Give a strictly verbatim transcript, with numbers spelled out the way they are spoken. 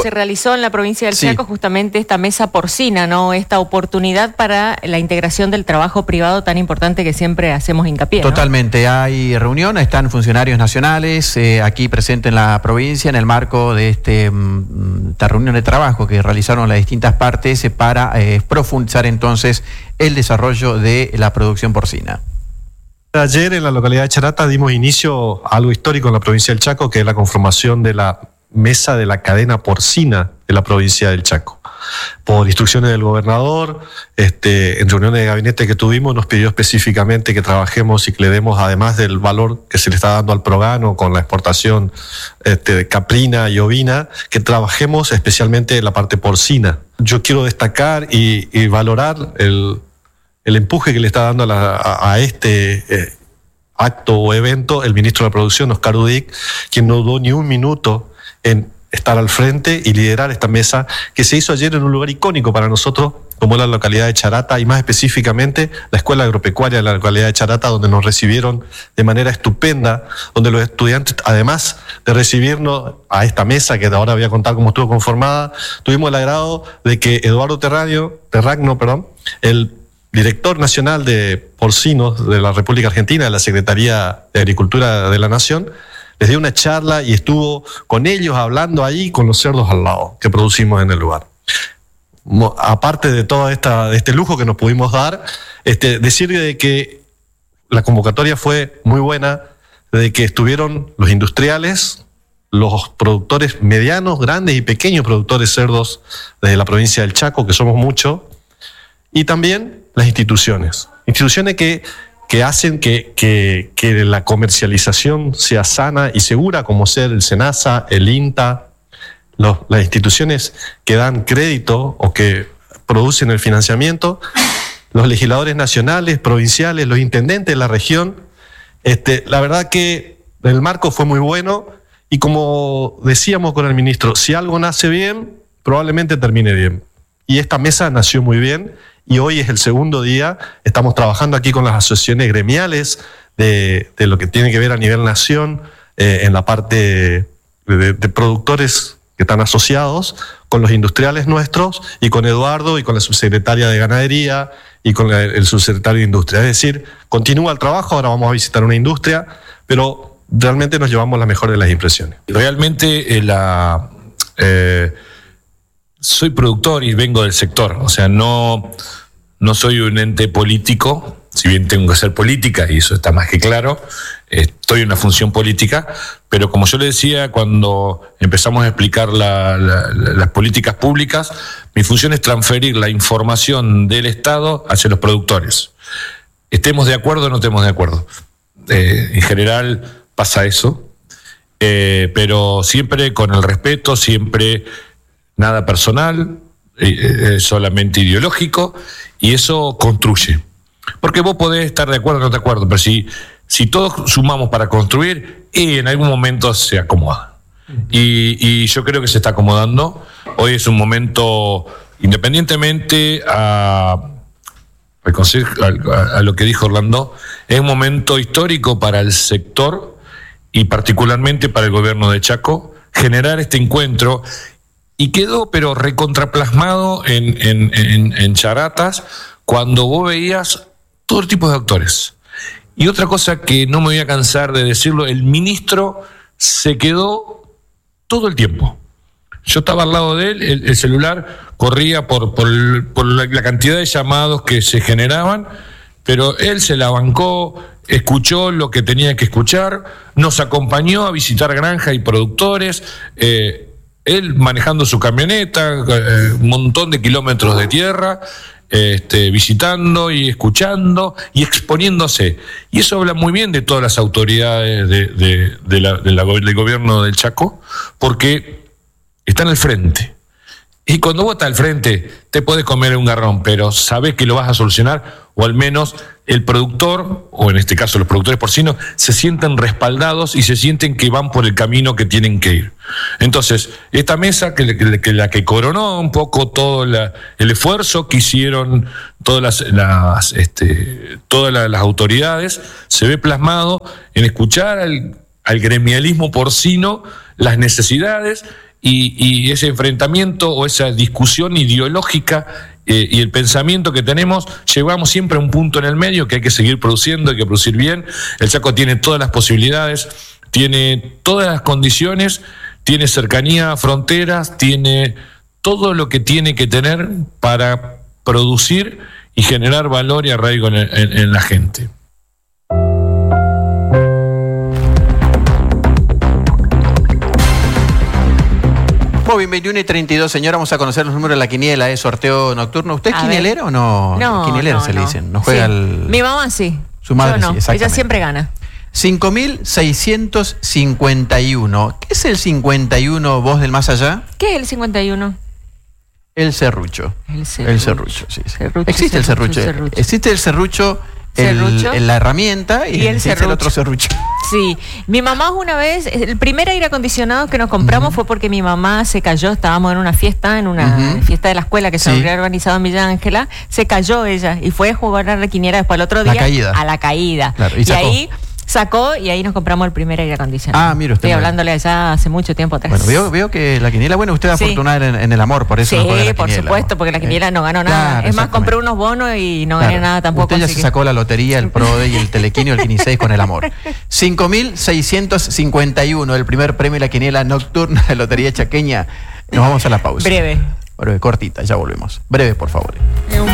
se realizó en la provincia del Sí. Chaco justamente esta mesa porcina, ¿no? Esta oportunidad para la integración del trabajo privado tan importante que siempre hacemos hincapié, ¿no? Totalmente, hay reunión, están funcionarios nacionales eh, aquí presentes en la provincia en el marco de este, mm, esta reunión de trabajo que realizaron las distintas partes eh, para eh, profundizar entonces el desarrollo de la producción porcina. Ayer en la localidad de Charata dimos inicio a algo histórico en la provincia del Chaco, que es la conformación de la mesa de la cadena porcina de la provincia del Chaco. Por instrucciones del gobernador, este, en reuniones de gabinete que tuvimos, nos pidió específicamente que trabajemos y que le demos, además del valor que se le está dando al Progano con la exportación este, de caprina y ovina, que trabajemos especialmente en la parte porcina. Yo quiero destacar y, y valorar el, el empuje que le está dando a, la, a, a este eh, acto o evento el ministro de la Producción, Oscar Udic, quien no dudó ni un minuto en estar al frente y liderar esta mesa que se hizo ayer en un lugar icónico para nosotros, como la localidad de Charata, y más específicamente la Escuela Agropecuaria de la localidad de Charata, donde nos recibieron de manera estupenda, donde los estudiantes, además de recibirnos a esta mesa, que ahora voy a contar cómo estuvo conformada, tuvimos el agrado de que Eduardo Terragno, Terragno, perdón, el director nacional de porcinos de la República Argentina, de la Secretaría de Agricultura de la Nación, les dio una charla y estuvo con ellos hablando ahí con los cerdos al lado que producimos en el lugar. Aparte de todo esta, de este lujo que nos pudimos dar, este, decirle de que la convocatoria fue muy buena, de que estuvieron los industriales, los productores medianos, grandes y pequeños productores cerdos de la provincia del Chaco, que somos muchos, y también las instituciones. Instituciones que que hacen que, que, que la comercialización sea sana y segura, como ser el SENASA, el INTA, los, las instituciones que dan crédito o que producen el financiamiento, los legisladores nacionales, provinciales, los intendentes de la región. Este, la verdad que el marco fue muy bueno y, como decíamos con el ministro, si algo nace bien, probablemente termine bien. Y esta mesa nació muy bien. Y hoy es el segundo día, estamos trabajando aquí con las asociaciones gremiales de, de lo que tiene que ver a nivel nación, eh, en la parte de, de productores que están asociados, con los industriales nuestros y con Eduardo y con la subsecretaria de Ganadería y con la, el subsecretario de Industria. Es decir, continúa el trabajo, ahora vamos a visitar una industria, pero realmente nos llevamos la mejor de las impresiones. Realmente eh, la... Eh, soy productor y vengo del sector, o sea, no, no soy un ente político, si bien tengo que hacer política, y eso está más que claro, estoy en una función política, pero como yo le decía cuando empezamos a explicar la, la, las políticas públicas, mi función es transferir la información del Estado hacia los productores. Estemos de acuerdo o no estemos de acuerdo. Eh, en general pasa eso, eh, pero siempre con el respeto, siempre... nada personal, eh, solamente ideológico, y eso construye. Porque vos podés estar de acuerdo o no de acuerdo, pero si, si todos sumamos para construir, y en algún momento se acomoda. Y, y yo creo que se está acomodando. Hoy es un momento, independientemente a, a, a lo que dijo Orlando, es un momento histórico para el sector y particularmente para el gobierno de Chaco, generar este encuentro. Y quedó, pero recontraplasmado en, en, en, en Charatas, cuando vos veías todo tipo de actores. Y otra cosa que no me voy a cansar de decirlo, el ministro se quedó todo el tiempo. Yo estaba al lado de él, el, el celular corría por, por, por la, la cantidad de llamados que se generaban, pero él se la bancó, escuchó lo que tenía que escuchar, nos acompañó a visitar granjas y productores, eh, él manejando su camioneta, eh, un montón de kilómetros de tierra, este, visitando y escuchando y exponiéndose. Y eso habla muy bien de todas las autoridades de, de, de la, de la, del gobierno del Chaco, porque están al frente. Y cuando vos estás al frente, te podés comer un garrón, pero sabés que lo vas a solucionar, o al menos el productor, o en este caso los productores porcinos, se sienten respaldados y se sienten que van por el camino que tienen que ir. Entonces, esta mesa, que, que, que la que coronó un poco todo la, el esfuerzo que hicieron todas las, las, este, todas las, las autoridades, se ve plasmado en escuchar al, al gremialismo porcino, las necesidades, y, y ese enfrentamiento o esa discusión ideológica eh, y el pensamiento que tenemos, llevamos siempre a un punto en el medio que hay que seguir produciendo, hay que producir bien. El Chaco tiene todas las posibilidades, tiene todas las condiciones, tiene cercanía a fronteras, tiene todo lo que tiene que tener para producir y generar valor y arraigo en, en, en la gente. Muy bien, veintiuno y treinta y dos, señora, vamos a conocer los números de la quiniela, ¿eh? Sorteo nocturno. ¿Usted es A quinielera ver. o no? No, Quinielera no, se le no. dicen. No juega Sí. el... Mi mamá sí. Su madre Yo no. sí, exactamente. Ella siempre gana. cinco mil seiscientos cincuenta y uno. ¿Qué es el cincuenta y uno, voz del más allá? ¿Qué es el cincuenta y uno? El serrucho. El serrucho. El serrucho, sí. sí. Serrucho, Existe el serrucho, serrucho. serrucho. Existe el serrucho, el, Serrucho. el- la herramienta, y, Y el existe el serrucho. otro serrucho. Sí, mi mamá una vez, el primer aire acondicionado que nos compramos Ujú. fue porque mi mamá se cayó, estábamos en una fiesta, en una Ujú. fiesta de la escuela que se Sí. había organizado en Villa Ángela, se cayó ella y fue a jugar a la quiniela después al otro La día caída. a la caída. Claro, y y sacó. ahí sacó y ahí nos compramos el primer aire acondicionado. Ah, mire usted, Estoy bueno. hablándole allá hace mucho tiempo atrás. Bueno, veo, veo que la quiniela, bueno, usted es Sí. afortunada en, en el amor, por eso Sí, no juega la por quiniela. supuesto, porque la quiniela Eh, no ganó nada. claro, Es más, compré exactamente. unos bonos y no Claro. gané nada tampoco. Usted ya así se que- sacó la lotería, el PRODE y el Telequino, el quiniseis con el amor. cinco mil seiscientos cincuenta y uno, el primer premio de la quiniela nocturna de Lotería Chaqueña. Nos vamos a la pausa. Breve. Breve, cortita, ya volvemos. Breve, por favor. Es un